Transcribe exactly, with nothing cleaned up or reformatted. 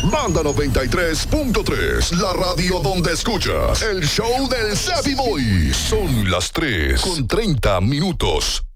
Banda noventa y tres punto tres, la radio donde escuchas el show del Savvy Boy. Son las tres con treinta minutos.